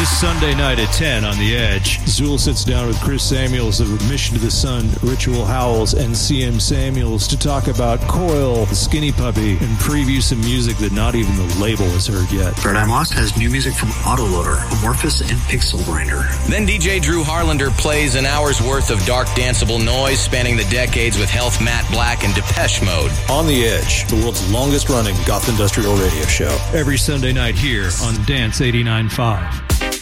This Sunday night at 10 on The Edge, Zool sits down with Chris Samuels of Mission to the Sun, Ritual Howls, and CM Samuels to talk about Coil, The Skinny Puppy, and preview some music that not even the label has heard yet. Paradigm Lost has new music from Autoloader, Amorphous, and Pixel Grinder. Then DJ Drew Harlander plays an hour's worth of dark danceable noise spanning the decades with Health, Matt Black, and Depeche Mode. On The Edge, the world's longest running goth industrial radio show. Every Sunday night here on Dance 89.5.